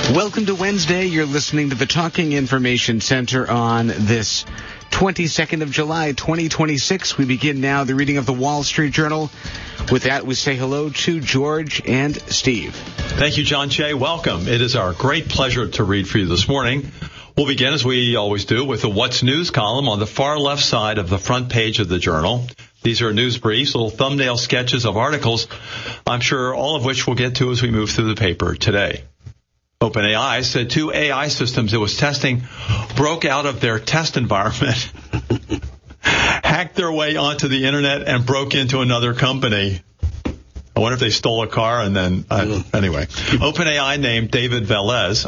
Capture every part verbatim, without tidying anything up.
Welcome to Wednesday. You're listening to the Talking Information Center on this twenty-second of July, twenty twenty-six. We begin now the reading of the Wall Street Journal. With that, we say hello to George and Steve. Thank you, John Shea. Welcome. It is our great pleasure to read for you this morning. We'll begin, as we always do, with the What's News column on the far left side of the front page of the Journal. These are news briefs, little thumbnail sketches of articles, I'm sure all of which we'll get to as we move through the paper today. OpenAI said two A I systems it was testing broke out of their test environment, hacked their way onto the internet, and broke into another company. I wonder if they stole a car and then, uh, anyway. OpenAI named David Velez.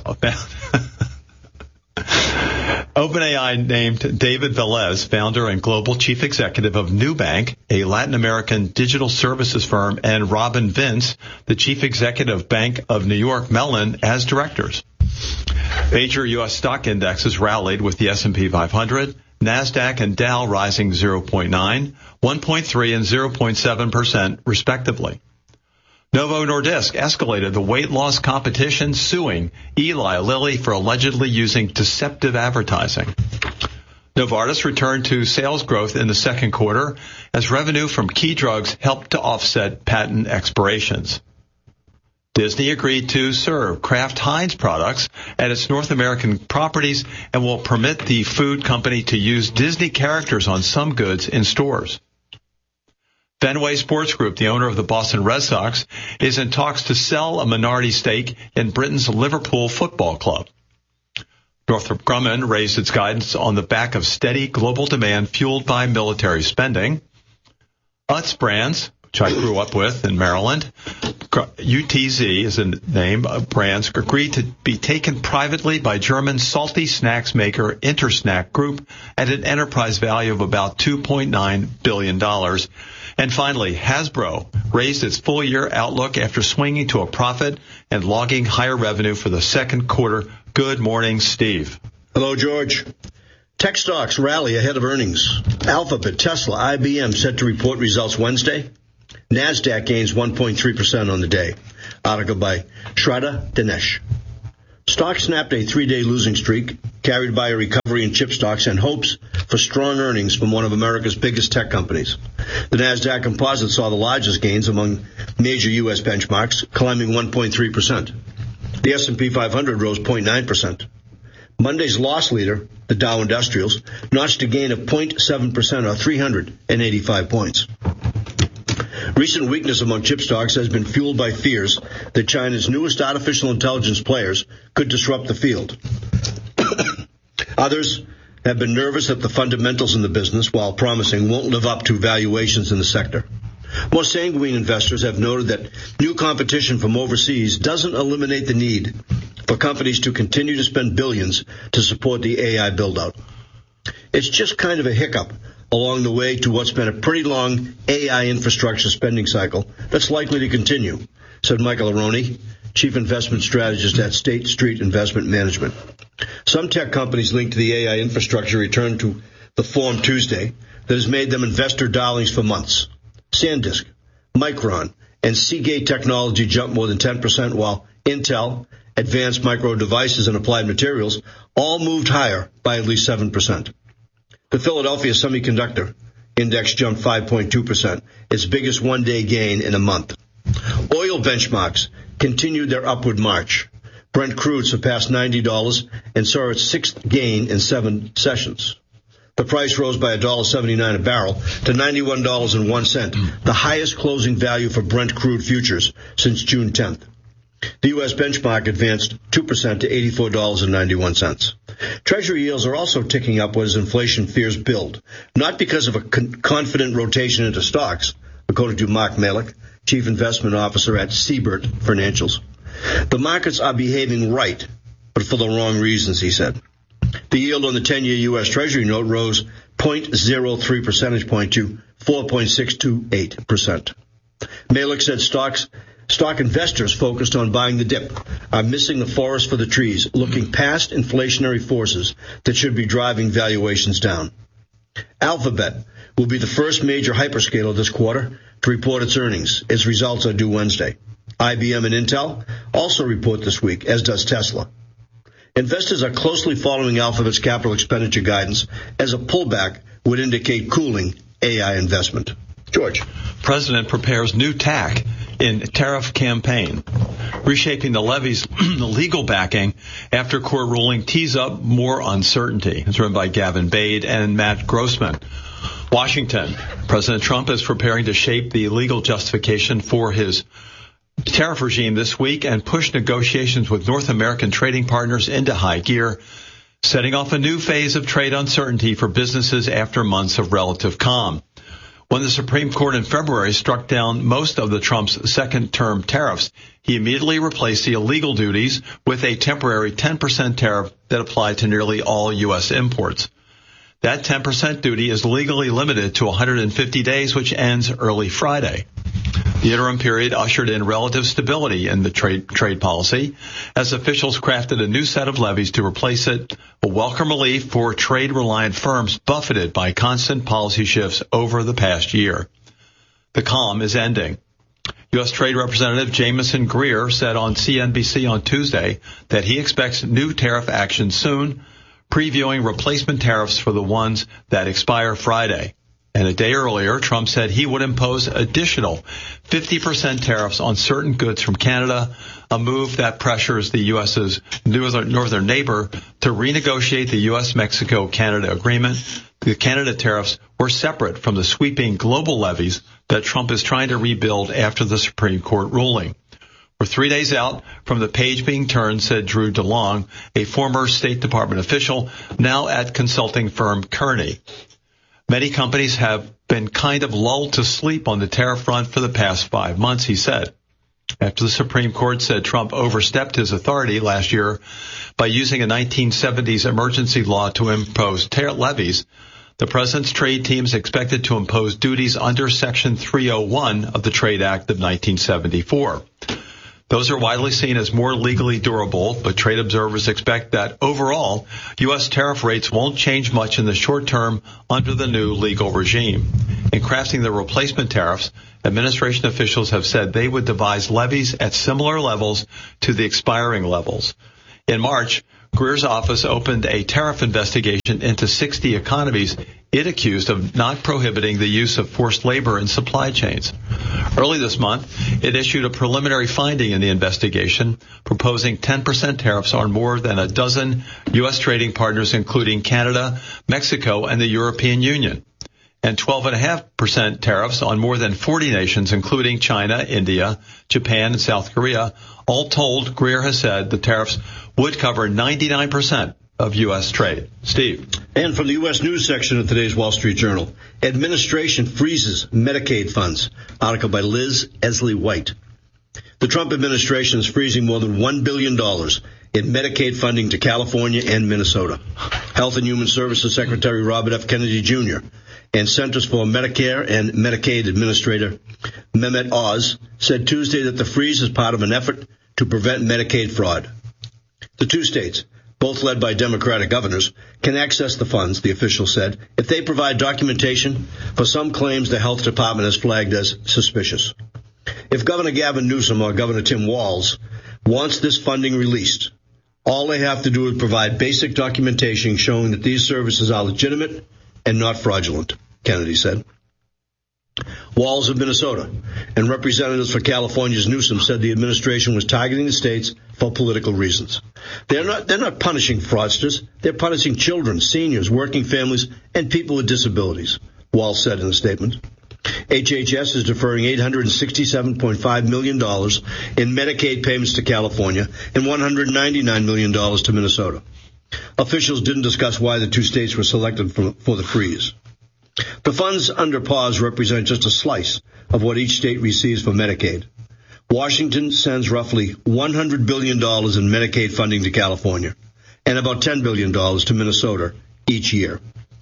OpenAI named David Velez, founder and global chief executive of Nubank, a Latin American digital services firm, and Robin Vince, the chief executive Bank of New York Mellon, as directors. Major U S stock indexes rallied with the S and P five hundred, NASDAQ and Dow rising zero point nine, one point three, and zero point seven percent, respectively. Novo Nordisk escalated the weight loss competition, suing Eli Lilly for allegedly using deceptive advertising. Novartis returned to sales growth in the second quarter as revenue from key drugs helped to offset patent expirations. Disney agreed to serve Kraft Heinz products at its North American properties and will permit the food company to use Disney characters on some goods in stores. Fenway Sports Group, the owner of the Boston Red Sox, is in talks to sell a minority stake in Britain's Liverpool Football Club. Northrop Grumman raised its guidance on the back of steady global demand fueled by military spending. Utz Brands, which I grew up with in Maryland, U T Z is the name of brands, agreed to be taken privately by German salty snacks maker Intersnack Group at an enterprise value of about two point nine billion dollars. And finally, Hasbro raised its full-year outlook after swinging to a profit and logging higher revenue for the second quarter. Good morning, Steve. Hello, George. Tech stocks rally ahead of earnings. Alphabet, Tesla, I B M set to report results Wednesday. NASDAQ gains one point three percent on the day. Article by Shraddha Dinesh. Stock snapped a three-day losing streak, carried by a recovery in chip stocks and hopes for strong earnings from one of America's biggest tech companies. The NASDAQ Composite saw the largest gains among major U S benchmarks, climbing one point three percent. The S and P five hundred rose zero point nine percent. Monday's loss leader, the Dow Industrials, notched a gain of zero point seven percent or three hundred eighty-five points. Recent weakness among chip stocks has been fueled by fears that China's newest artificial intelligence players could disrupt the field. Others have been nervous that the fundamentals in the business, while promising, won't live up to valuations in the sector. More sanguine investors have noted that new competition from overseas doesn't eliminate the need for companies to continue to spend billions to support the A I build-out. It's just kind of a hiccup along the way to what's been a pretty long A I infrastructure spending cycle that's likely to continue, said Michael Aroney, chief investment strategist at State Street Investment Management. Some tech companies linked to the A I infrastructure returned to the form Tuesday that has made them investor darlings for months. SanDisk, Micron, and Seagate Technology jumped more than ten percent, while Intel, Advanced Micro Devices, and Applied Materials all moved higher by at least seven percent. The Philadelphia Semiconductor Index jumped five point two percent, its biggest one-day gain in a month. Oil benchmarks continued their upward march. Brent crude surpassed ninety dollars and saw its sixth gain in seven sessions. The price rose by one dollar and seventy-nine cents a barrel to ninety-one dollars and one cent, the highest closing value for Brent crude futures since June tenth. The U S benchmark advanced two percent to eighty-four dollars and ninety-one cents. Treasury yields are also ticking upward as inflation fears build, not because of a con- confident rotation into stocks, according to Mark Malik, Chief Investment Officer at Siebert Financials. The markets are behaving right, but for the wrong reasons, he said. The yield on the ten-year U S Treasury note rose zero point zero three percentage point to four point six two eight percent. Malik said stocks Stock investors focused on buying the dip are missing the forest for the trees, looking past inflationary forces that should be driving valuations down. Alphabet will be the first major hyperscaler this quarter to report its earnings. Its results are due Wednesday. I B M and Intel also report this week, as does Tesla. Investors are closely following Alphabet's capital expenditure guidance, as a pullback would indicate cooling A I investment. George. President prepares new tack in tariff campaign, reshaping the levies, the legal backing after court ruling tees up more uncertainty. It's written by Gavin Bade and Matt Grossman. Washington. President Trump is preparing to shape the legal justification for his tariff regime this week and push negotiations with North American trading partners into high gear, setting off a new phase of trade uncertainty for businesses after months of relative calm. When the Supreme Court in February struck down most of the Trump's second-term tariffs, he immediately replaced the illegal duties with a temporary ten percent tariff that applied to nearly all U S imports. That ten percent duty is legally limited to one hundred fifty days, which ends early Friday. The interim period ushered in relative stability in the trade trade policy as officials crafted a new set of levies to replace it, a welcome relief for trade-reliant firms buffeted by constant policy shifts over the past year. The calm is ending. U S. Trade Representative Jamieson Greer said on C N B C on Tuesday that he expects new tariff action soon, previewing replacement tariffs for the ones that expire Friday. And a day earlier, Trump said he would impose additional fifty percent tariffs on certain goods from Canada, a move that pressures the U S's northern neighbor to renegotiate the U S Mexico Canada agreement. The Canada tariffs were separate from the sweeping global levies that Trump is trying to rebuild after the Supreme Court ruling. We're three days out from the page being turned, said Drew DeLong, a former State Department official, now at consulting firm Kearney. Many companies have been kind of lulled to sleep on the tariff front for the past five months, he said. After the Supreme Court said Trump overstepped his authority last year by using a nineteen seventies emergency law to impose tariff levies, the president's trade teams expected to impose duties under Section three oh one of the Trade Act of nineteen seventy-four. Those are widely seen as more legally durable, but trade observers expect that overall, U S tariff rates won't change much in the short term under the new legal regime. In crafting the replacement tariffs, administration officials have said they would devise levies at similar levels to the expiring levels. In March, Greer's office opened a tariff investigation into sixty economies it accused of not prohibiting the use of forced labor in supply chains. Early this month, it issued a preliminary finding in the investigation proposing ten percent tariffs on more than a dozen U S trading partners, including Canada, Mexico, and the European Union, and twelve point five percent tariffs on more than forty nations, including China, India, Japan, and South Korea. All told, Greer has said the tariffs would cover ninety-nine percent of U S trade. Steve. And from the U S News section of today's Wall Street Journal, administration freezes Medicaid funds. Article by Liz Esley White. The Trump administration is freezing more than one billion dollars in Medicaid funding to California and Minnesota. Health and Human Services Secretary Robert F. Kennedy Junior and Centers for Medicare and Medicaid Administrator Mehmet Oz said Tuesday that the freeze is part of an effort to prevent Medicaid fraud. The two states, both led by Democratic governors, can access the funds, the official said, if they provide documentation for some claims the health department has flagged as suspicious. If Governor Gavin Newsom or Governor Tim Walz wants this funding released, all they have to do is provide basic documentation showing that these services are legitimate and not fraudulent, Kennedy said. Walz of Minnesota and representatives for California's Newsom said the administration was targeting the states for political reasons. They're not, they're not punishing fraudsters. They're punishing children, seniors, working families, and people with disabilities, Walz said in a statement. H H S is deferring eight hundred sixty-seven point five million dollars in Medicaid payments to California and one hundred ninety-nine million dollars to Minnesota. Officials didn't discuss why the two states were selected for, for the freeze. The funds under pause represent just a slice of what each state receives for Medicaid. Washington sends roughly one hundred billion dollars in Medicaid funding to California and about ten billion dollars to Minnesota each year.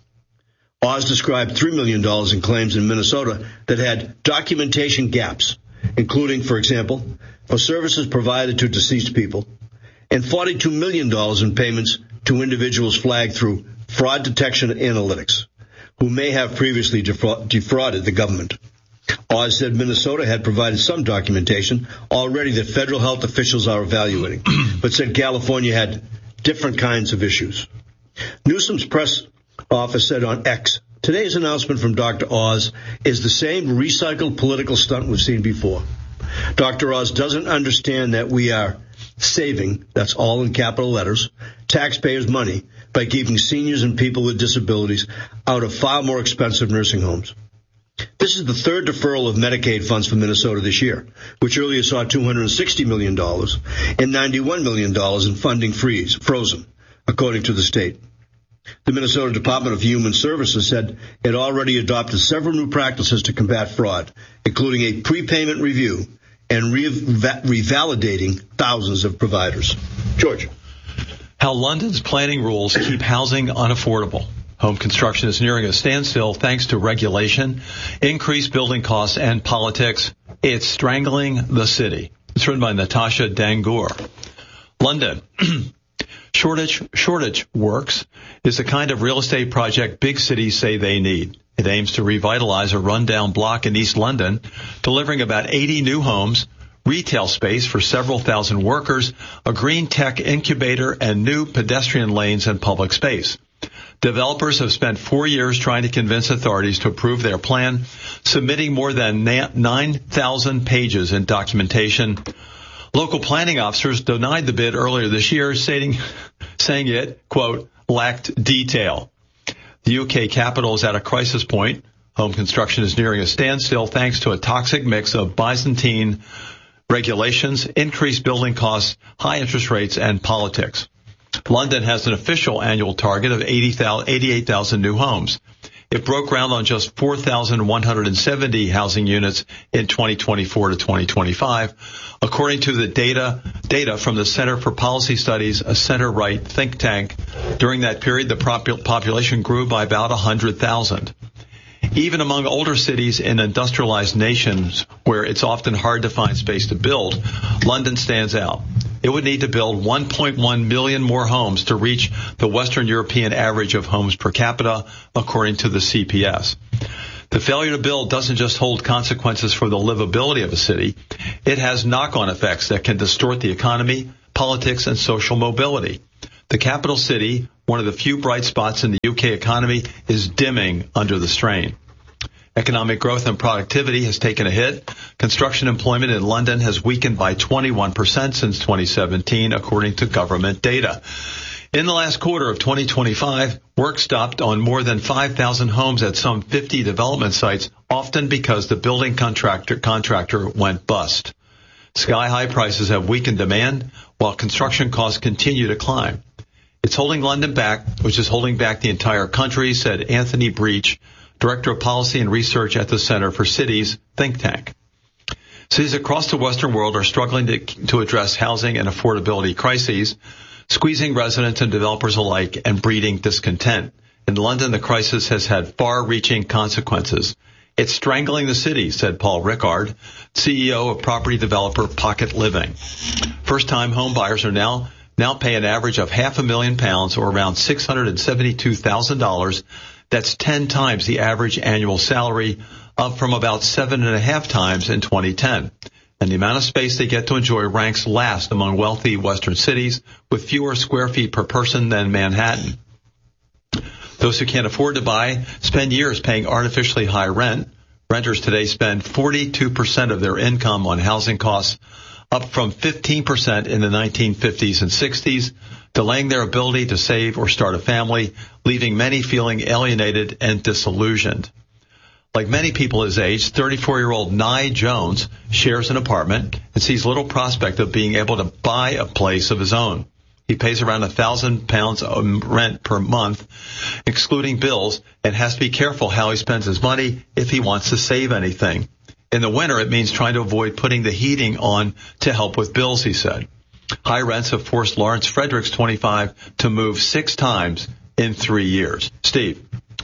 Oz described three million dollars in claims in Minnesota that had documentation gaps, including, for example, for services provided to deceased people, and forty-two million dollars in payments to individuals flagged through fraud detection analytics, who may have previously defra- defrauded the government. Oz said Minnesota had provided some documentation already that federal health officials are evaluating, but said California had different kinds of issues. Newsom's press office said on X, today's announcement from Doctor Oz is the same recycled political stunt we've seen before. Doctor Oz doesn't understand that we are saving, that's all in capital letters, taxpayers' money by keeping seniors and people with disabilities out of far more expensive nursing homes. This is the third deferral of Medicaid funds for Minnesota this year, which earlier saw two hundred sixty million dollars and ninety-one million dollars in funding freeze, frozen, according to the state. The Minnesota Department of Human Services said it already adopted several new practices to combat fraud, including a prepayment review and re- revalidating thousands of providers. George. How London's planning rules keep housing unaffordable. Home construction is nearing a standstill thanks to regulation, increased building costs, and politics. It's strangling the city. It's written by Natasha Dangour. London. Shortage, shortage works is the kind of real estate project big cities say they need. It aims to revitalize a rundown block in East London, delivering about eighty new homes, retail space for several thousand workers, a green tech incubator, and new pedestrian lanes and public space. Developers have spent four years trying to convince authorities to approve their plan, submitting more than nine thousand pages in documentation. Local planning officers denied the bid earlier this year, saying, saying it, quote, lacked detail. The U K capital is at a crisis point. Home construction is nearing a standstill thanks to a toxic mix of Byzantine regulations, increased building costs, high interest rates, and politics. London has an official annual target of eighty-eight thousand new homes. It broke ground on just four thousand one hundred seventy housing units in twenty twenty-four to twenty twenty-five, according to the data data from the Center for Policy Studies, a center-right think tank. During that period, the population grew by about one hundred thousand. Even among older cities in industrialized nations where it's often hard to find space to build, London stands out. It would need to build one point one million more homes to reach the Western European average of homes per capita, according to the C P S. The failure to build doesn't just hold consequences for the livability of a city. It has knock-on effects that can distort the economy, politics, and social mobility. The capital city, one of the few bright spots in the U K economy, is dimming under the strain. Economic growth and productivity has taken a hit. Construction employment in London has weakened by twenty-one percent since twenty seventeen, according to government data. In the last quarter of twenty twenty-five, work stopped on more than five thousand homes at some fifty development sites, often because the building contractor contractor went bust. Sky-high prices have weakened demand, while construction costs continue to climb. It's holding London back, which is holding back the entire country, said Anthony Breach, Director of Policy and Research at the Center for Cities think tank. Cities across the Western world are struggling to, to address housing and affordability crises, squeezing residents and developers alike and breeding discontent. In London, the crisis has had far-reaching consequences. It's strangling the city, said Paul Rickard, C E O of property developer Pocket Living. First-time home buyers are now now pay an average of half a million pounds, or around six hundred seventy-two thousand dollars. That's ten times the average annual salary, up from about seven and a half times in twenty ten. And the amount of space they get to enjoy ranks last among wealthy Western cities, with fewer square feet per person than Manhattan. Those who can't afford to buy spend years paying artificially high rent. Renters today spend forty-two percent of their income on housing costs, up from fifteen percent in the nineteen fifties and sixties, delaying their ability to save or start a family, leaving many feeling alienated and disillusioned. Like many people his age, thirty-four-year-old Nye Jones shares an apartment and sees little prospect of being able to buy a place of his own. He pays around a thousand pounds of rent per month, excluding bills, and has to be careful how he spends his money if he wants to save anything. In the winter, it means trying to avoid putting the heating on to help with bills, he said. High rents have forced Lawrence Fredericks, twenty-five, to move six times in three years. Steve.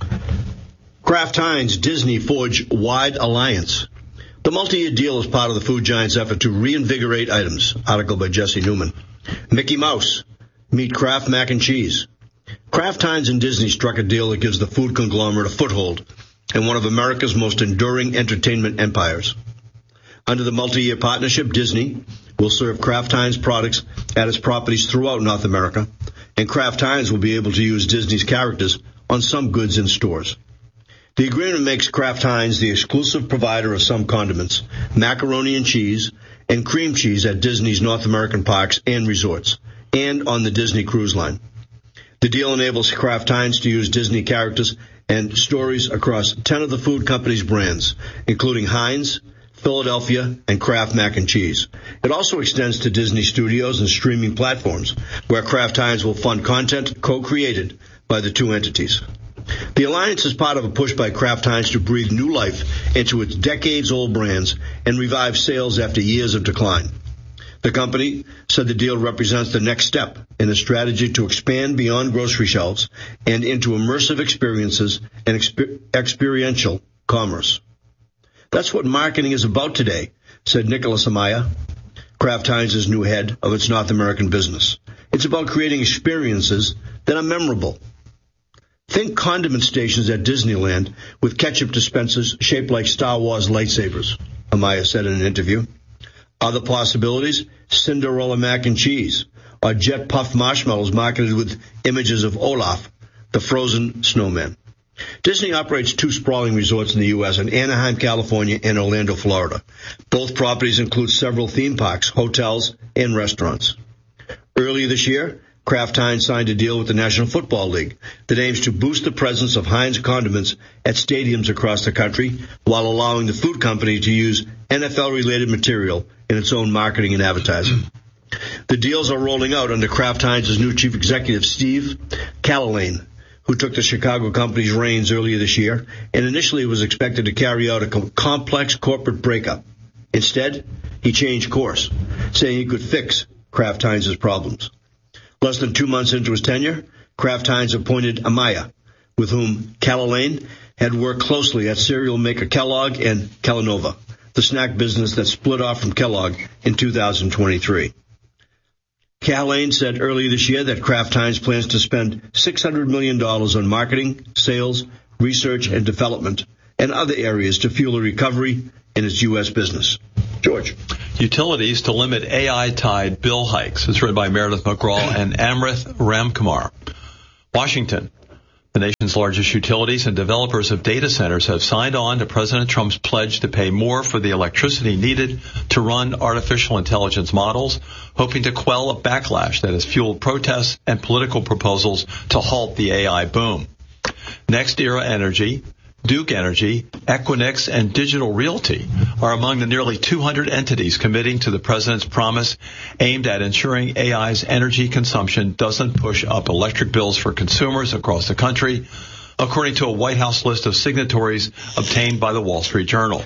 Kraft Heinz, Disney forge wide alliance. The multi-year deal is part of the food giant's effort to reinvigorate items. Article by Jesse Newman. Mickey Mouse, meet Kraft Mac and Cheese. Kraft Heinz and Disney struck a deal that gives the food conglomerate a foothold and one of America's most enduring entertainment empires. Under the multi-year partnership, Disney will serve Kraft Heinz products at its properties throughout North America, and Kraft Heinz will be able to use Disney's characters on some goods in stores. The agreement makes Kraft Heinz the exclusive provider of some condiments, macaroni and cheese, and cream cheese at Disney's North American parks and resorts, and on the Disney Cruise Line. The deal enables Kraft Heinz to use Disney characters and stories across ten of the food company's brands, including Heinz, Philadelphia, and Kraft Mac and Cheese. It also extends to Disney Studios and streaming platforms, where Kraft Heinz will fund content co-created by the two entities. The alliance is part of a push by Kraft Heinz to breathe new life into its decades-old brands and revive sales after years of decline. The company said the deal represents the next step in a strategy to expand beyond grocery shelves and into immersive experiences and exper- experiential commerce. That's what marketing is about today, said Nicholas Amaya, Kraft Heinz's new head of its North American business. It's about creating experiences that are memorable. Think condiment stations at Disneyland with ketchup dispensers shaped like Star Wars lightsabers, Amaya said in an interview. Other possibilities, Cinderella mac and cheese, or jet puffed marshmallows marketed with images of Olaf, the frozen snowman. Disney operates two sprawling resorts in the U S in Anaheim, California, and Orlando, Florida. Both properties include several theme parks, hotels, and restaurants. Earlier this year, Kraft Heinz signed a deal with the National Football League that aims to boost the presence of Heinz condiments at stadiums across the country while allowing the food company to use N F L-related material in its own marketing and advertising. The deals are rolling out under Kraft Heinz's new chief executive, Steve Cahillane, who took the Chicago company's reins earlier this year and initially was expected to carry out a com- complex corporate breakup. Instead, he changed course, saying he could fix Kraft Heinz's problems. Less than two months into his tenure, Kraft Heinz appointed Amaya, with whom Cahillane had worked closely at cereal maker Kellogg and Kellanova, the snack business that split off from Kellogg in two thousand twenty-three. Cahillane said earlier this year that Kraft Heinz plans to spend six hundred million dollars on marketing, sales, research, and development, and other areas to fuel a recovery in its U S business. George. Utilities to limit A I-tied bill hikes. It's written by Meredith McGraw and Amrith Ramkumar. Washington. The nation's largest utilities and developers of data centers have signed on to President Trump's pledge to pay more for the electricity needed to run artificial intelligence models, hoping to quell a backlash that has fueled protests and political proposals to halt the A I boom. NextEra Energy, Duke Energy, Equinix, and Digital Realty are among the nearly two hundred entities committing to the president's promise aimed at ensuring A I's energy consumption doesn't push up electric bills for consumers across the country, according to a White House list of signatories obtained by the Wall Street Journal.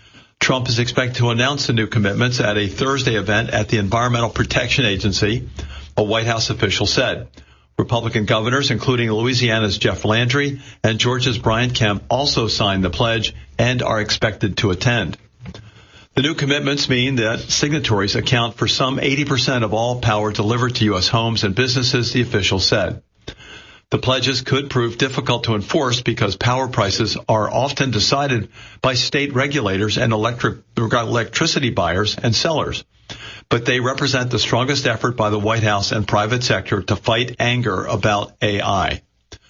Trump is expected to announce the new commitments at a Thursday event at the Environmental Protection Agency, a White House official said. Republican governors, including Louisiana's Jeff Landry and Georgia's Brian Kemp, also signed the pledge and are expected to attend. The new commitments mean that signatories account for some eighty percent of all power delivered to U S homes and businesses, the official said. The pledges could prove difficult to enforce because power prices are often decided by state regulators and electric, electricity buyers and sellers. But they represent the strongest effort by the White House and private sector to fight anger about A I.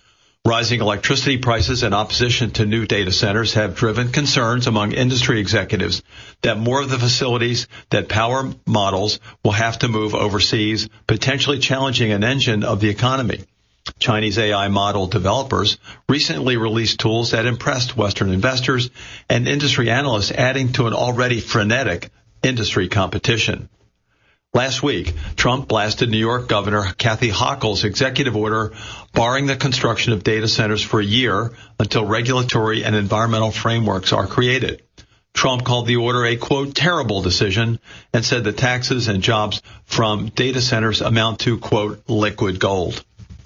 Rising electricity prices and opposition to new data centers have driven concerns among industry executives that more of the facilities that power models will have to move overseas, potentially challenging an engine of the economy. Chinese A I model developers recently released tools that impressed Western investors and industry analysts, adding to an already frenetic industry competition. Last week, Trump blasted New York Governor Kathy Hochul's executive order barring the construction of data centers for a year until regulatory and environmental frameworks are created. Trump called the order a, quote, terrible decision and said the taxes and jobs from data centers amount to, quote, liquid gold.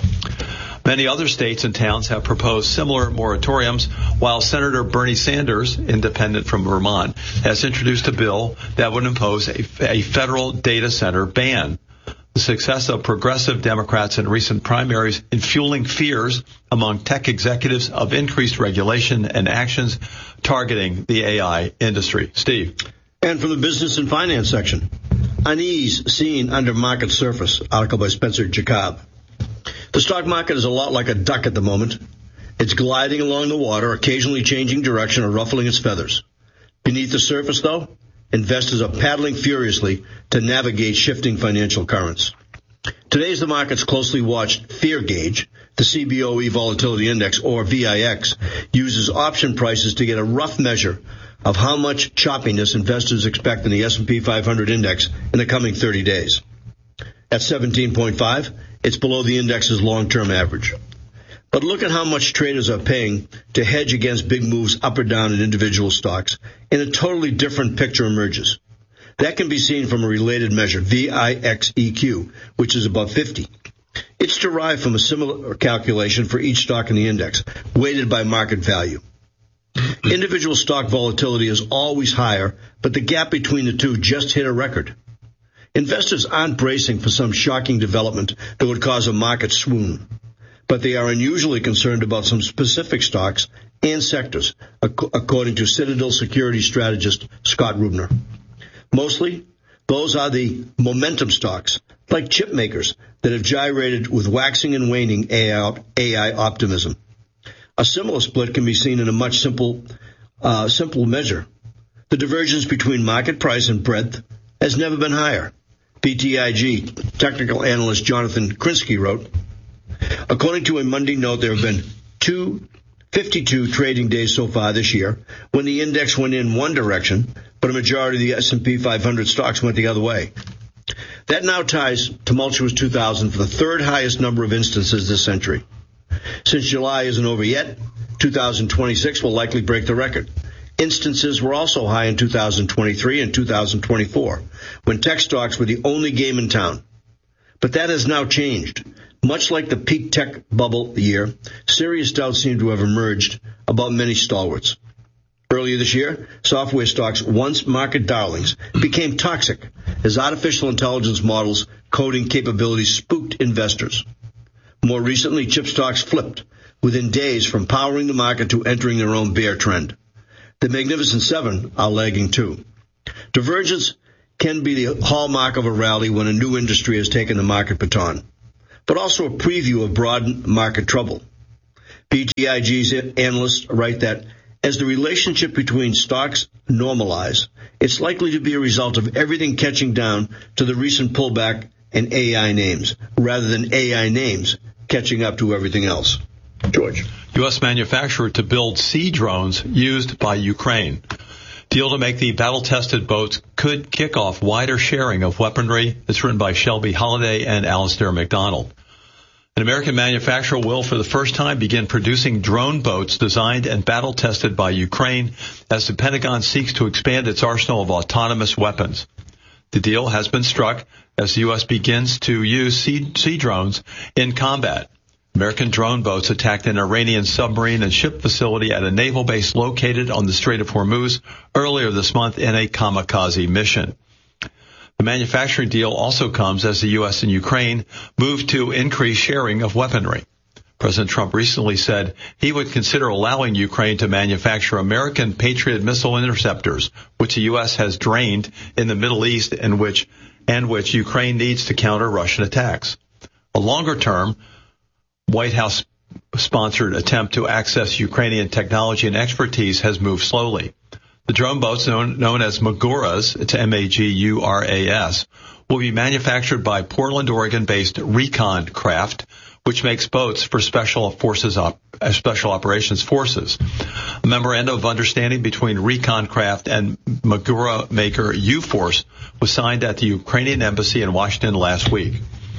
Many other states and towns have proposed similar moratoriums, while Senator Bernie Sanders, independent from Vermont, has introduced a bill that would impose a, a federal data center ban. the success of progressive Democrats in recent primaries in fueling fears among tech executives of increased regulation and actions targeting the A I industry. Steve. And from the business and finance section, unease seen under market surface, article by Spencer Jacob. The stock market is a lot like a duck at the moment. It's gliding along the water, occasionally changing direction or ruffling its feathers. Beneath the surface, though, investors are paddling furiously to navigate shifting financial currents. Today's the market's closely watched fear gauge. The C B O E Volatility Index, or V I X, uses option prices to get a rough measure of how much choppiness investors expect in the S and P five hundred index in the coming thirty days. At seventeen point five, it's below the index's long-term average. But look at how much traders are paying to hedge against big moves up or down in individual stocks, and a totally different picture emerges. That can be seen from a related measure, V I X E Q, which is above fifty. It's derived from a similar calculation for each stock in the index, weighted by market value. Individual stock volatility is always higher, but the gap between the two just hit a record. Investors aren't bracing for some shocking development that would cause a market swoon, but they are unusually concerned about some specific stocks and sectors, ac- according to Citadel security strategist Scott Rubner. Mostly, those are the momentum stocks, like chip makers, that have gyrated with waxing and waning A I, A I optimism. A similar split can be seen in a much simple, uh, simple measure. The divergence between market price and breadth has never been higher. B T I G technical analyst Jonathan Krinsky wrote, according to a Monday note, there have been two, fifty-two trading days so far this year when the index went in one direction, but a majority of the S and P five hundred stocks went the other way. That now ties tumultuous two thousand for the third highest number of instances this century. Since July isn't over yet, two thousand twenty-six will likely break the record. Instances were also high in two thousand twenty-three and two thousand twenty-four, when tech stocks were the only game in town. But that has now changed. Much like the peak tech bubble year, serious doubts seem to have emerged about many stalwarts. Earlier this year, software stocks, once market darlings, became toxic as artificial intelligence models' coding capabilities spooked investors. More recently, chip stocks flipped within days from powering the market to entering their own bear trend. The Magnificent Seven are lagging too. Divergence can be the hallmark of a rally when a new industry has taken the market baton, but also a preview of broad market trouble. B T I G's analysts write that as the relationship between stocks normalize, it's likely to be a result of everything catching down to the recent pullback in A I names, rather than A I names catching up to everything else. George. U S manufacturer to build sea drones used by Ukraine. Deal to make the battle-tested boats could kick off wider sharing of weaponry. It's written by Shelby Holliday and Alistair McDonald. An American manufacturer will, for the first time, begin producing drone boats designed and battle-tested by Ukraine as the Pentagon seeks to expand its arsenal of autonomous weapons. The deal has been struck as the U S begins to use sea, sea drones in combat. American drone boats attacked an Iranian submarine and ship facility at a naval base located on the Strait of Hormuz earlier this month in a kamikaze mission. The manufacturing deal also comes as the U S and Ukraine move to increase sharing of weaponry. President Trump recently said he would consider allowing Ukraine to manufacture American Patriot missile interceptors, which the U S has drained in the Middle East and which, and which Ukraine needs to counter Russian attacks. A longer-term White House-sponsored attempt to access Ukrainian technology and expertise has moved slowly. The drone boats, known, known as Maguras, it's M A G U R A S, will be manufactured by Portland, Oregon-based Recon Craft, which makes boats for special forces, op, uh, special operations forces. A memorandum of understanding between Recon Craft and Magura maker U-Force was signed at the Ukrainian embassy in Washington last week.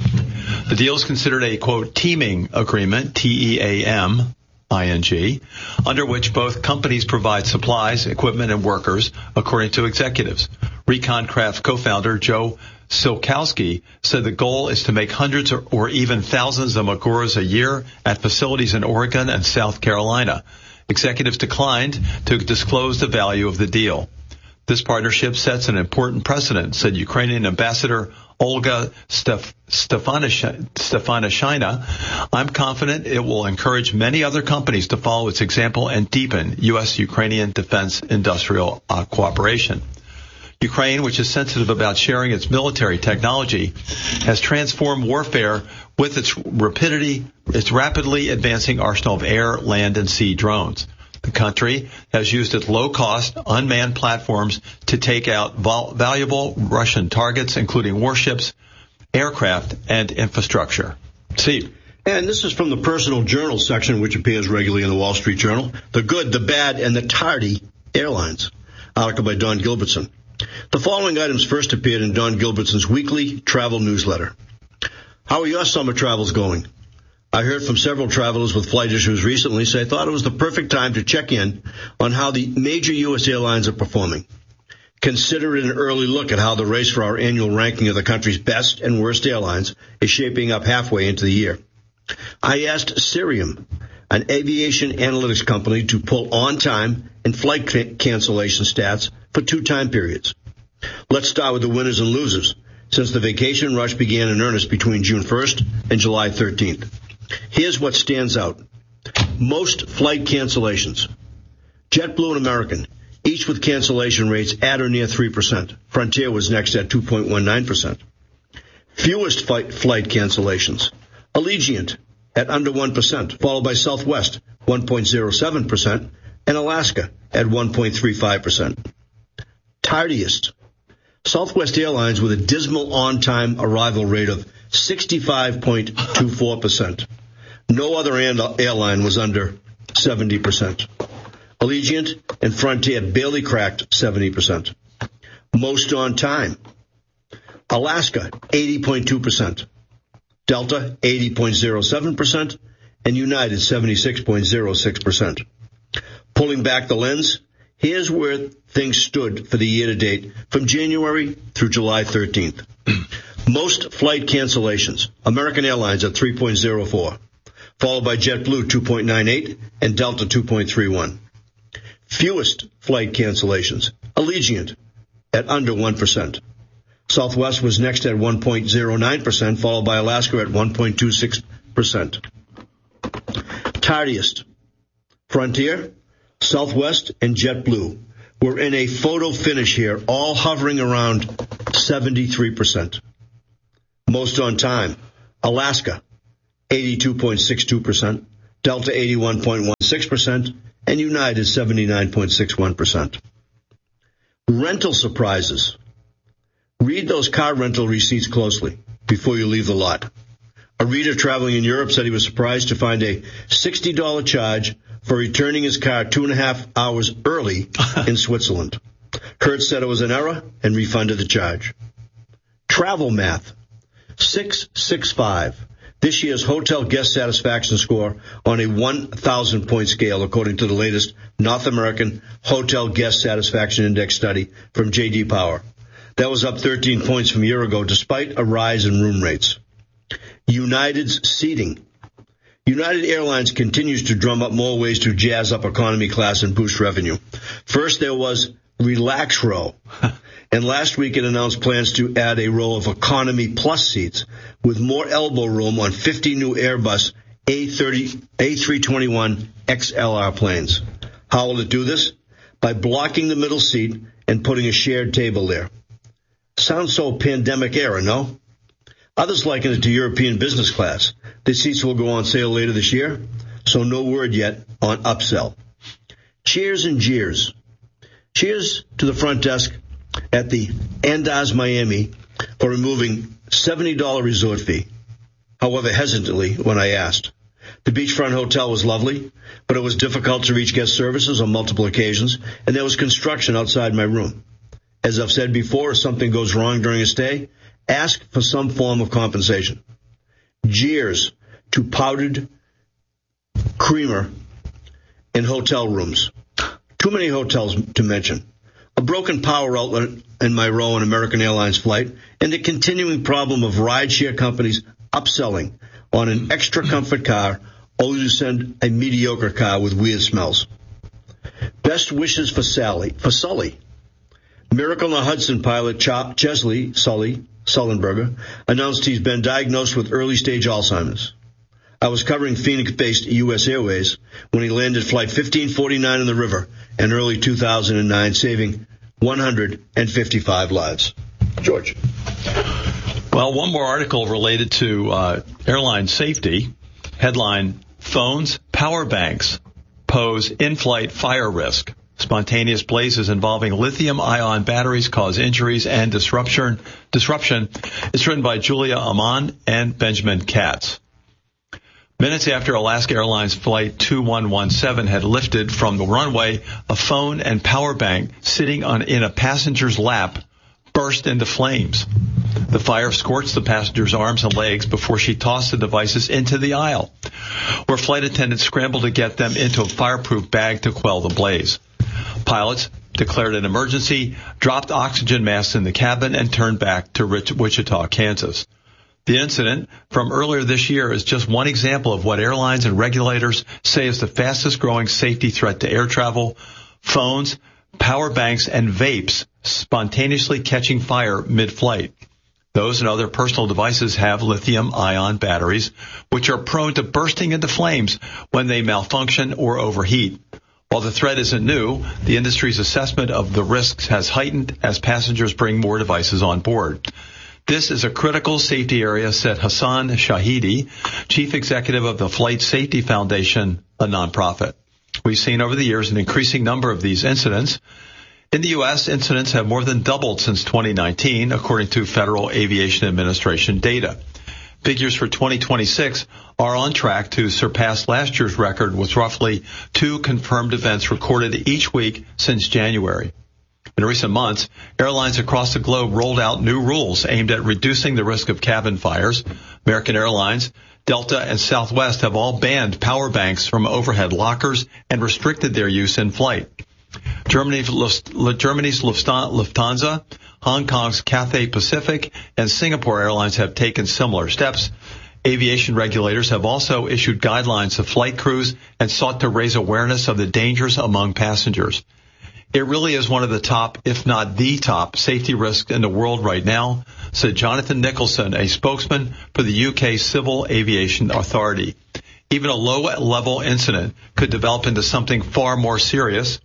The deal is considered a, quote, teaming agreement, T E A M, I N G, under which both companies provide supplies, equipment, and workers, according to executives. Recon Craft co-founder Joe Silkowski said the goal is to make hundreds or, or even thousands of Maguras a year at facilities in Oregon and South Carolina. Executives declined to disclose the value of the deal. This partnership sets an important precedent, said Ukrainian Ambassador Olga Stef- Stefanish- Stefanishina. I'm confident it will encourage many other companies to follow its example and deepen U S-Ukrainian defense industrial uh, cooperation. Ukraine, which is sensitive about sharing its military technology, has transformed warfare with its rapidity, its rapidly advancing arsenal of air, land, and sea drones. The country has used its low-cost, unmanned platforms to take out vol- valuable Russian targets, including warships, aircraft, and infrastructure. See. And this is from the personal journal section, which appears regularly in the Wall Street Journal. The Good, the Bad, and the Tardy Airlines. Article by Don Gilbertson. The following items first appeared in Don Gilbertson's weekly travel newsletter. How are your summer travels going? I heard from several travelers with flight issues recently, so I thought it was the perfect time to check in on how the major U S airlines are performing. Consider it an early look at how the race for our annual ranking of the country's best and worst airlines is shaping up halfway into the year. I asked Cirium, an aviation analytics company, to pull on-time and flight cancellation stats for two time periods. Let's start with the winners and losers, since the vacation rush began in earnest between June first and July thirteenth. Here's what stands out. Most flight cancellations. JetBlue and American, each with cancellation rates at or near three percent. Frontier was next at two point one nine percent. Fewest flight, flight cancellations. Allegiant at under one percent, followed by Southwest, one point zero seven percent, and Alaska at one point three five percent. Tardiest. Southwest Airlines with a dismal on-time arrival rate of sixty-five point two four percent. No other airline was under seventy percent. Allegiant and Frontier barely cracked seventy percent. Most on time. Alaska, eighty point two percent. Delta, eighty point zero seven percent. And United, seventy-six point zero six percent. Pulling back the lens, here's where things stood for the year-to-date from January through July thirteenth. Most flight cancellations. American Airlines at three point zero four, followed by JetBlue two point nine eight and Delta two point three one. Fewest flight cancellations. Allegiant at under one percent. Southwest was next at one point zero nine percent, followed by Alaska at one point two six percent. Tardiest. Frontier, Southwest, and JetBlue were in a photo finish here, all hovering around seventy-three percent. Most on time. Alaska, eighty-two point six two percent. Delta, eighty-one point one six percent. And United, seventy-nine point six one percent. Rental surprises. Read those car rental receipts closely before you leave the lot. A reader traveling in Europe said he was surprised to find a sixty dollars charge for returning his car two and a half hours early in Switzerland. Hertz said it was an error and refunded the charge. Travel math. six sixty-five. This year's hotel guest satisfaction score on a one thousand point scale, according to the latest North American Hotel Guest Satisfaction Index study from J D Power. That was up thirteen points from a year ago, despite a rise in room rates. United's seating. United Airlines continues to drum up more ways to jazz up economy class and boost revenue. First, there was Relax Row. And last week it announced plans to add a row of Economy Plus seats with more elbow room on fifty new Airbus A three twenty-one X L R planes. How will it do this? By blocking the middle seat and putting a shared table there. Sounds so pandemic era, no? Others liken it to European business class. The seats will go on sale later this year, so no word yet on upsell. Cheers and jeers. Cheers to the front desk at the Andaz Miami for removing seventy dollars resort fee. However, hesitantly when I asked. The beachfront hotel was lovely, but it was difficult to reach guest services on multiple occasions, and there was construction outside my room. As I've said before, if something goes wrong during a stay, ask for some form of compensation. Jeers to powdered creamer in hotel rooms. Too many hotels to mention. A broken power outlet in my row on American Airlines flight, and the continuing problem of rideshare companies upselling on an extra comfort car only to send a mediocre car with weird smells. Best wishes for Sally, for Sully. Miracle on the Hudson pilot Ch- Chesley Sully, Sullenberger announced he's been diagnosed with early-stage Alzheimer's. I was covering Phoenix-based U S Airways when he landed Flight fifteen forty-nine in the river in early two thousand nine, saving one hundred fifty-five lives. George. Well, one more article related to uh, airline safety. Headline, Phones, Power Banks Pose In-Flight Fire Risk. Spontaneous blazes involving lithium-ion batteries cause injuries and disruption. Disruption. It's written by Julia Amon and Benjamin Katz. Minutes after Alaska Airlines Flight two one one seven had lifted from the runway, a phone and power bank sitting on in a passenger's lap burst into flames. The fire scorched the passenger's arms and legs before she tossed the devices into the aisle, where flight attendants scrambled to get them into a fireproof bag to quell the blaze. Pilots declared an emergency, dropped oxygen masks in the cabin, and turned back to Wichita, Kansas. The incident from earlier this year is just one example of what airlines and regulators say is the fastest growing safety threat to air travel: phones, power banks, and vapes spontaneously catching fire mid-flight. Those and other personal devices have lithium-ion batteries, which are prone to bursting into flames when they malfunction or overheat. While the threat isn't new, the industry's assessment of the risks has heightened as passengers bring more devices on board. This is a critical safety area, said Hassan Shahidi, chief executive of the Flight Safety Foundation, a nonprofit. We've seen over the years an increasing number of these incidents. In the U S, incidents have more than doubled since twenty nineteen, according to Federal Aviation Administration data. Figures for twenty twenty-six are on track to surpass last year's record, with roughly two confirmed events recorded each week since January. In recent months, airlines across the globe rolled out new rules aimed at reducing the risk of cabin fires. American Airlines, Delta, and Southwest have all banned power banks from overhead lockers and restricted their use in flight. Germany's Lufthansa, Hong Kong's Cathay Pacific, and Singapore Airlines have taken similar steps. Aviation regulators have also issued guidelines to flight crews and sought to raise awareness of the dangers among passengers. It really is one of the top, if not the top, safety risks in the world right now, said Jonathan Nicholson, a spokesman for the U K Civil Aviation Authority. Even a low-level incident could develop into something far more serious.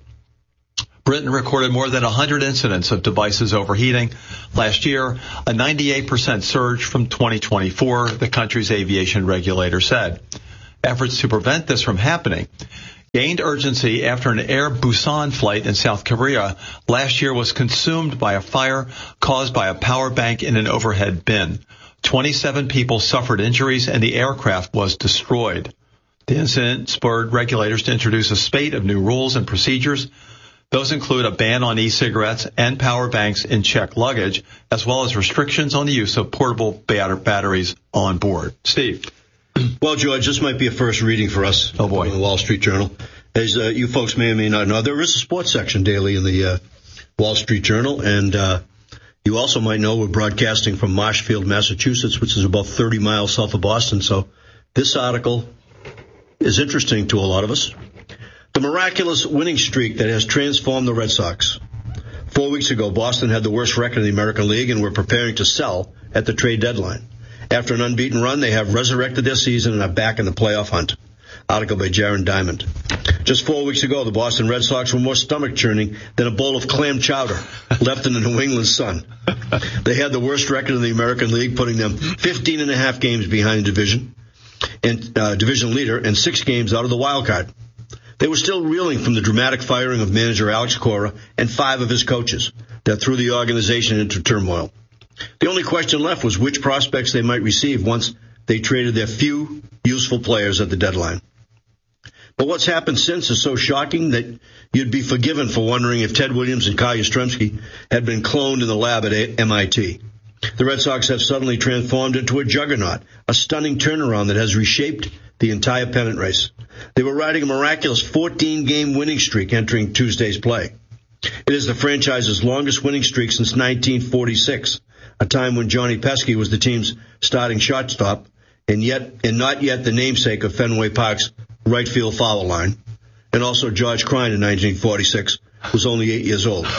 Britain recorded more than one hundred incidents of devices overheating last year, a ninety-eight percent surge from twenty twenty-four, the country's aviation regulator said. Efforts to prevent this from happening gained urgency after an Air Busan flight in South Korea last year was consumed by a fire caused by a power bank in an overhead bin. twenty-seven people suffered injuries and the aircraft was destroyed. The incident spurred regulators to introduce a spate of new rules and procedures. Those include a ban on e-cigarettes and power banks in checked luggage, as well as restrictions on the use of portable batteries on board. Steve. Well, George, this might be a first reading for us. Oh, boy. In the Wall Street Journal. As uh, you folks may or may not know, there is a sports section daily in the uh, Wall Street Journal, and uh, you also might know we're broadcasting from Marshfield, Massachusetts, which is about thirty miles south of Boston. So this article is interesting to a lot of us. The miraculous winning streak that has transformed the Red Sox. Four weeks ago, Boston had the worst record in the American League and were preparing to sell at the trade deadline. After an unbeaten run, they have resurrected their season and are back in the playoff hunt. Article by Jaron Diamond. Just four weeks ago, the Boston Red Sox were more stomach-churning than a bowl of clam chowder left in the New England sun. They had the worst record in the American League, putting them fifteen and a half games behind the division and uh, division leader and six games out of the wild card. They were still reeling from the dramatic firing of manager Alex Cora and five of his coaches that threw the organization into turmoil. The only question left was which prospects they might receive once they traded their few useful players at the deadline. But what's happened since is so shocking that you'd be forgiven for wondering if Ted Williams and Kyle Yastrzemski had been cloned in the lab at M I T. The Red Sox have suddenly transformed into a juggernaut, a stunning turnaround that has reshaped the entire pennant race. They were riding a miraculous fourteen-game winning streak entering Tuesday's play. It is the franchise's longest winning streak since nineteen forty-six, a time when Johnny Pesky was the team's starting shortstop, and yet and not yet the namesake of Fenway Park's right field foul line, and also George Crine in nineteen forty-six was only eight years old.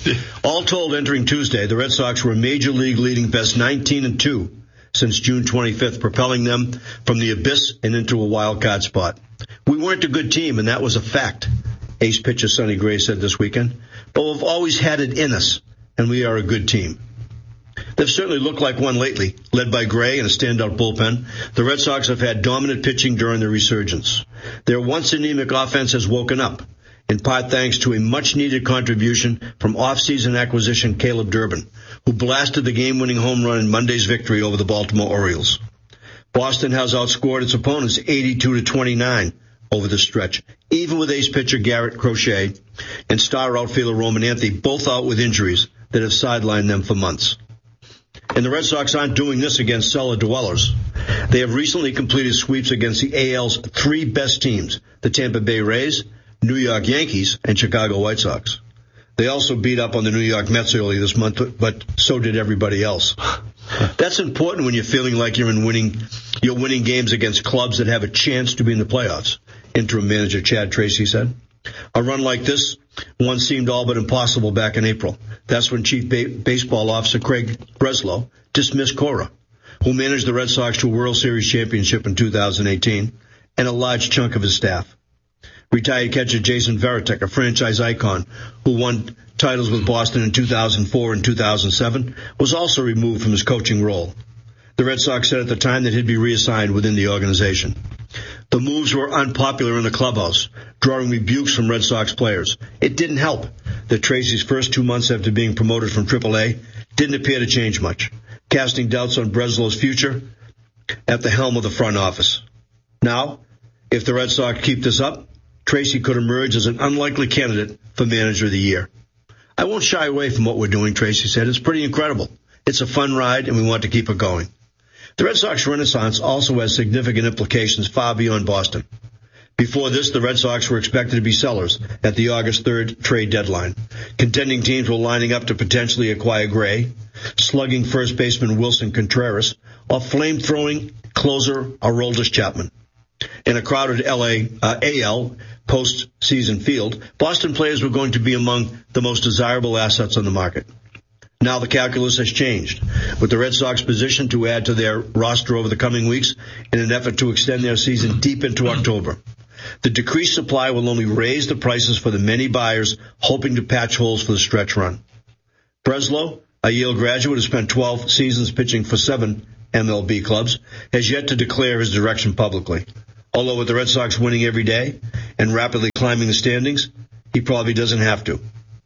All told, entering Tuesday, the Red Sox were a major league leading best nineteen and two since June twenty-fifth, propelling them from the abyss and into a wild card spot. We weren't a good team, and that was a fact, ace pitcher Sonny Gray said this weekend. But we've always had it in us, and we are a good team. They've certainly looked like one lately. Led by Gray and a standout bullpen, the Red Sox have had dominant pitching during their resurgence. Their once anemic offense has woken up, in part thanks to a much-needed contribution from off-season acquisition Caleb Durbin, who blasted the game-winning home run in Monday's victory over the Baltimore Orioles. Boston has outscored its opponents eighty-two to twenty-nine over the stretch, even with ace pitcher Garrett Crochet and star outfielder Roman Anthony both out with injuries that have sidelined them for months. And the Red Sox aren't doing this against cellar dwellers. They have recently completed sweeps against the A L's three best teams, the Tampa Bay Rays, New York Yankees, and Chicago White Sox. They also beat up on the New York Mets early this month, but so did everybody else. That's important when you're feeling like you're in winning, you're winning games against clubs that have a chance to be in the playoffs, interim manager Chad Tracy said. A run like this once seemed all but impossible back in April. That's when Chief ba- Baseball Officer Craig Breslow dismissed Cora, who managed the Red Sox to a World Series championship in two thousand eighteen, and a large chunk of his staff. Retired catcher Jason Varitek, a franchise icon who won titles with Boston in two thousand four and two thousand seven, was also removed from his coaching role. The Red Sox said at the time that he'd be reassigned within the organization. The moves were unpopular in the clubhouse, drawing rebukes from Red Sox players. It didn't help that Tracy's first two months after being promoted from triple A didn't appear to change much, casting doubts on Breslow's future at the helm of the front office. Now, if the Red Sox keep this up, Tracy could emerge as an unlikely candidate for Manager of the Year. I won't shy away from what we're doing, Tracy said. It's pretty incredible. It's a fun ride, and we want to keep it going. The Red Sox renaissance also has significant implications far beyond Boston. Before this, the Red Sox were expected to be sellers at the August third trade deadline. Contending teams were lining up to potentially acquire Gray, slugging first baseman Wilson Contreras, or flame-throwing closer Aroldis Chapman. In a crowded L A uh, A L postseason field, Boston players were going to be among the most desirable assets on the market. Now the calculus has changed, with the Red Sox positioned to add to their roster over the coming weeks in an effort to extend their season deep into October. The decreased supply will only raise the prices for the many buyers hoping to patch holes for the stretch run. Breslow, a Yale graduate who spent twelve seasons pitching for seven M L B clubs, has yet to declare his direction publicly. Although with the Red Sox winning every day and rapidly climbing the standings, he probably doesn't have to.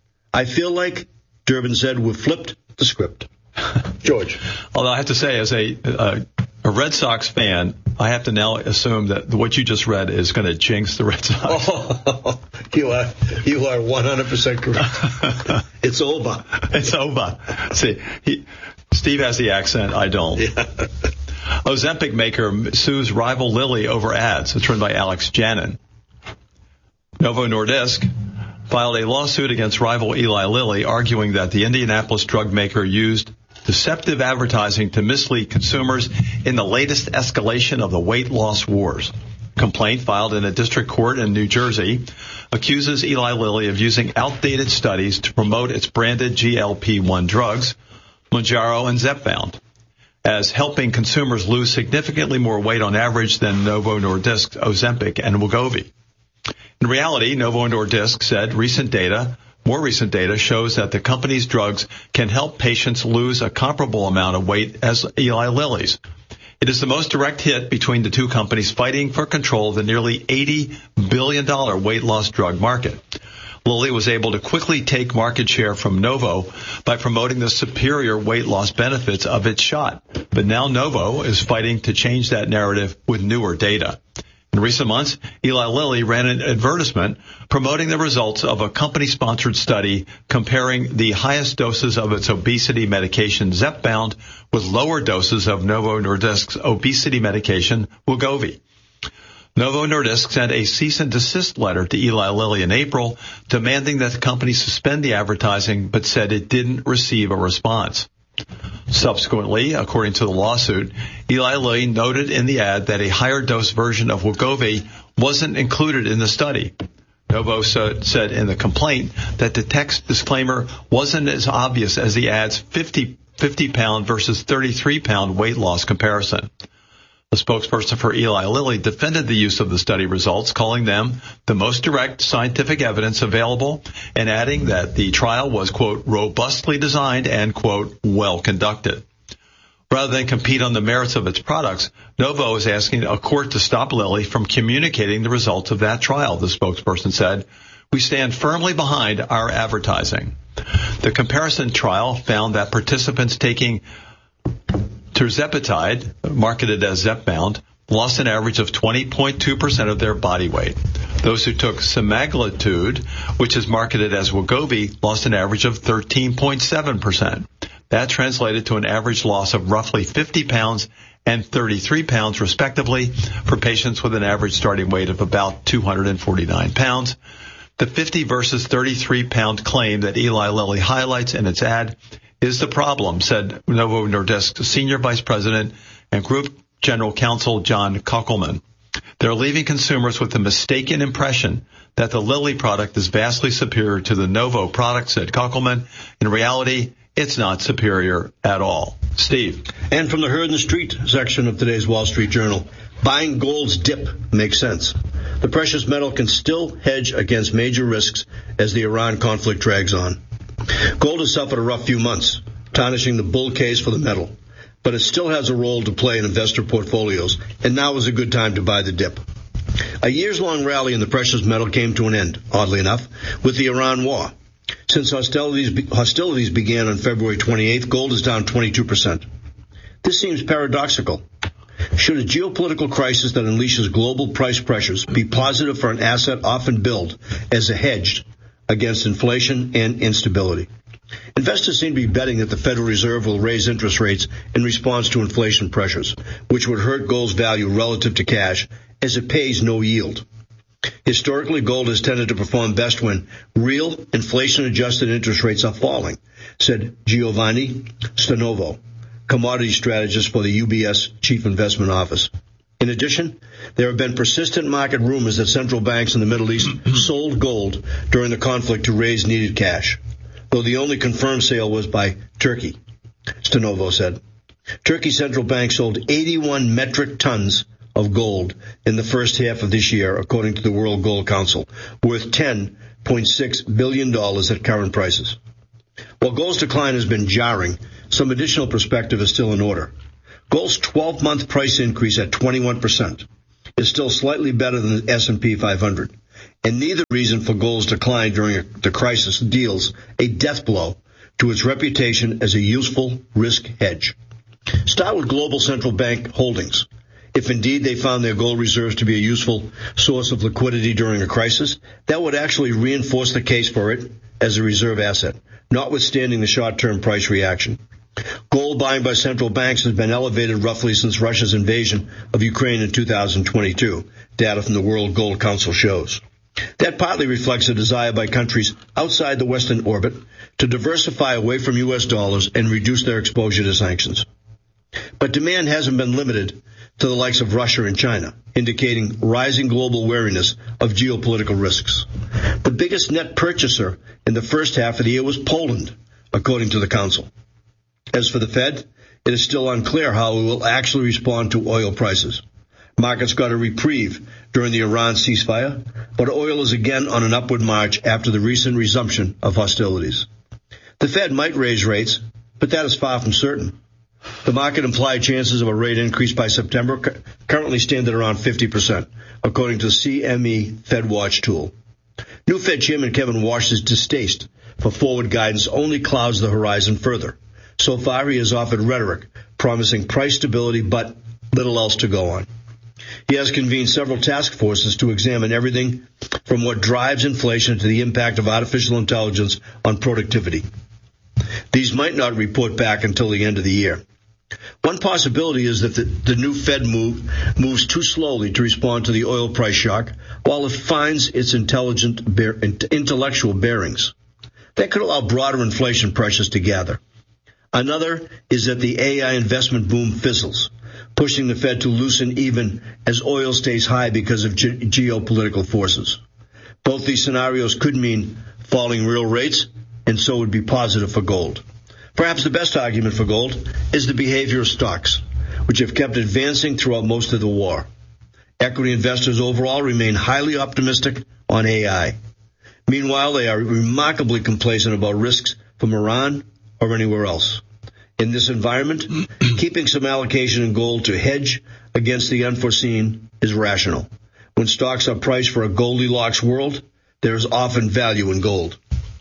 I feel like, Durbin said, we've flipped the script. George. Although I have to say, as a, a a Red Sox fan, I have to now assume that what you just read is going to jinx the Red Sox. Oh, you are you are one hundred percent correct. It's over. It's over. See, he, Steve has the accent. I don't. Yeah. Ozempic maker sues rival Lilly over ads. It's written by Alex Janin. Novo Nordisk filed a lawsuit against rival Eli Lilly, arguing that the Indianapolis drug maker used deceptive advertising to mislead consumers in the latest escalation of the weight loss wars. Complaint filed in a district court in New Jersey accuses Eli Lilly of using outdated studies to promote its branded G L P one drugs, Mounjaro and Zepbound, as helping consumers lose significantly more weight on average than Novo Nordisk's Ozempic and Wegovy. In reality, Novo Nordisk said recent data, more recent data, shows that the company's drugs can help patients lose a comparable amount of weight as Eli Lilly's. It is the most direct hit between the two companies fighting for control of the nearly eighty billion dollars weight loss drug market. Lilly was able to quickly take market share from Novo by promoting the superior weight loss benefits of its shot. But now Novo is fighting to change that narrative with newer data. In recent months, Eli Lilly ran an advertisement promoting the results of a company-sponsored study comparing the highest doses of its obesity medication Zepbound with lower doses of Novo Nordisk's obesity medication Wegovy. Novo Nordisk sent a cease and desist letter to Eli Lilly in April demanding that the company suspend the advertising, but said it didn't receive a response. Subsequently, according to the lawsuit, Eli Lilly noted in the ad that a higher dose version of Wegovy wasn't included in the study. Novo said in the complaint that the text disclaimer wasn't as obvious as the ad's fifty, fifty pound versus thirty-three pound weight loss comparison. The spokesperson for Eli Lilly defended the use of the study results, calling them the most direct scientific evidence available and adding that the trial was, quote, robustly designed and, quote, well conducted. Rather than compete on the merits of its products, Novo is asking a court to stop Lilly from communicating the results of that trial, the spokesperson said. We stand firmly behind our advertising. The comparison trial found that participants taking tirzepatide, marketed as Zepbound, lost an average of twenty point two percent of their body weight. Those who took semaglutide, which is marketed as Wegovy, lost an average of thirteen point seven percent. That translated to an average loss of roughly fifty pounds and thirty-three pounds, respectively, for patients with an average starting weight of about two hundred forty-nine pounds. The fifty versus thirty-three pound claim that Eli Lilly highlights in its ad is the problem, said Novo Nordisk's Senior Vice President and Group General Counsel John Kuckelman. They're leaving consumers with the mistaken impression that the Lilly product is vastly superior to the Novo product, said Kuckelman. In reality, it's not superior at all. Steve. And from the Herd in the Street section of today's Wall Street Journal, buying gold's dip makes sense. The precious metal can still hedge against major risks as the Iran conflict drags on. Gold has suffered a rough few months, tarnishing the bull case for the metal, but it still has a role to play in investor portfolios, and now is a good time to buy the dip. A years-long rally in the precious metal came to an end, oddly enough, with the Iran war. Since hostilities, hostilities began on February twenty-eighth, gold is down twenty-two percent. This seems paradoxical. Should a geopolitical crisis that unleashes global price pressures be positive for an asset often billed as a hedge against inflation and instability? Investors seem to be betting that the Federal Reserve will raise interest rates in response to inflation pressures, which would hurt gold's value relative to cash as it pays no yield. Historically, gold has tended to perform best when real inflation-adjusted interest rates are falling, said Giovanni Stanovo, commodity strategist for the U B S Chief Investment Office. In addition, there have been persistent market rumors that central banks in the Middle East sold gold during the conflict to raise needed cash, though the only confirmed sale was by Turkey, Stanovo said. Turkey's central bank sold eighty-one metric tons of gold in the first half of this year, according to the World Gold Council, worth ten point six billion dollars at current prices. While gold's decline has been jarring, some additional perspective is still in order. Gold's twelve-month price increase at twenty-one percent is still slightly better than the S and P five hundred, and neither reason for gold's decline during the crisis deals a death blow to its reputation as a useful risk hedge. Start with global central bank holdings. If indeed they found their gold reserves to be a useful source of liquidity during a crisis, that would actually reinforce the case for it as a reserve asset, notwithstanding the short-term price reaction. Gold buying by central banks has been elevated roughly since Russia's invasion of Ukraine in two thousand twenty-two, data from the World Gold Council shows. That partly reflects a desire by countries outside the Western orbit to diversify away from U S dollars and reduce their exposure to sanctions. But demand hasn't been limited to the likes of Russia and China, indicating rising global wariness of geopolitical risks. The biggest net purchaser in the first half of the year was Poland, according to the Council. As for the Fed, it is still unclear how it will actually respond to oil prices. Markets got a reprieve during the Iran ceasefire, but oil is again on an upward march after the recent resumption of hostilities. The Fed might raise rates, but that is far from certain. The market-implied chances of a rate increase by September currently stand at around fifty percent, according to the C M E FedWatch tool. New Fed Chairman Kevin Warsh's distaste for forward guidance only clouds the horizon further. So far, he has offered rhetoric promising price stability, but little else to go on. He has convened several task forces to examine everything from what drives inflation to the impact of artificial intelligence on productivity. These might not report back until the end of the year. One possibility is that the, the new Fed move moves too slowly to respond to the oil price shock while it finds its intelligent bear, intellectual bearings. That could allow broader inflation pressures to gather. Another is that the A I investment boom fizzles, pushing the Fed to loosen even as oil stays high because of ge- geopolitical forces. Both these scenarios could mean falling real rates, and so would be positive for gold. Perhaps the best argument for gold is the behavior of stocks, which have kept advancing throughout most of the war. Equity investors overall remain highly optimistic on A I. Meanwhile, they are remarkably complacent about risks from Iran or anywhere else. In this environment, keeping some allocation in gold to hedge against the unforeseen is rational. When stocks are priced for a Goldilocks world, there is often value in gold.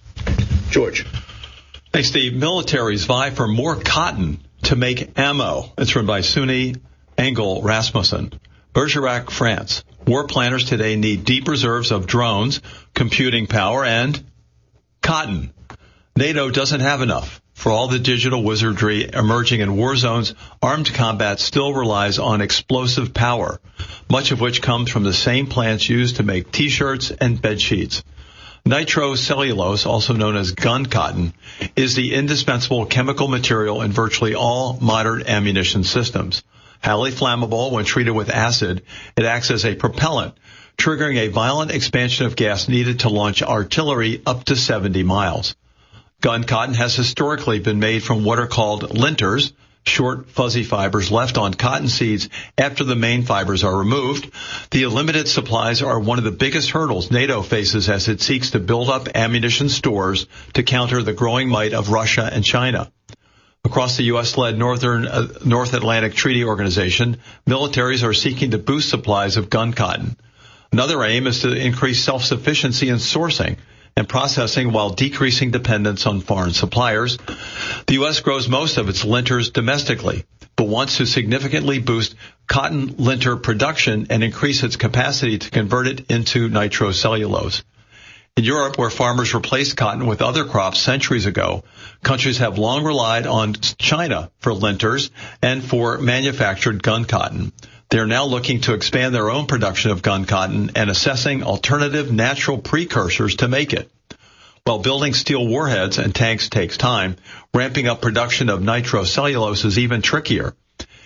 George. Hey, Steve. Militaries vie for more cotton to make ammo. It's written by Suni Engel Rasmussen. Bergerac, France. War planners today need deep reserves of drones, computing power, and cotton. NATO doesn't have enough. For all the digital wizardry emerging in war zones, armed combat still relies on explosive power, much of which comes from the same plants used to make T-shirts and bed sheets. Nitrocellulose, also known as gun cotton, is the indispensable chemical material in virtually all modern ammunition systems. Highly flammable when treated with acid, it acts as a propellant, triggering a violent expansion of gas needed to launch artillery up to seventy miles. Gun cotton has historically been made from what are called linters, short, fuzzy fibers left on cotton seeds after the main fibers are removed. The limited supplies are one of the biggest hurdles NATO faces as it seeks to build up ammunition stores to counter the growing might of Russia and China. Across the U S-led Northern uh, North Atlantic Treaty Organization, militaries are seeking to boost supplies of gun cotton. Another aim is to increase self-sufficiency in sourcing and processing while decreasing dependence on foreign suppliers. The U S grows most of its linters domestically, but wants to significantly boost cotton linter production and increase its capacity to convert it into nitrocellulose. In Europe, where farmers replaced cotton with other crops centuries ago, countries have long relied on China for linters and for manufactured gun cotton. They are now looking to expand their own production of gun cotton and assessing alternative natural precursors to make it. While building steel warheads and tanks takes time, ramping up production of nitrocellulose is even trickier.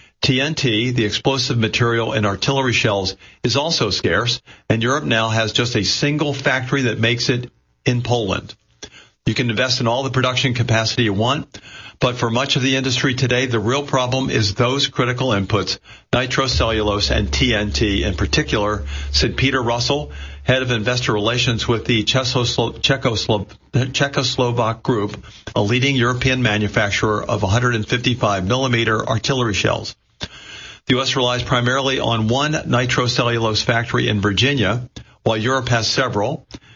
T N T, the explosive material in artillery shells, is also scarce, and Europe now has just a single factory that makes it in Poland. You can invest in all the production capacity you want, but for much of the industry today, the real problem is those critical inputs, nitrocellulose and T N T in particular, said Peter Russell, head of investor relations with the Czechoslo- Czechoslo- Czechoslovak Group, a leading European manufacturer of one fifty-five millimeter artillery shells. The U S relies primarily on one nitrocellulose factory in Virginia, while Europe has several.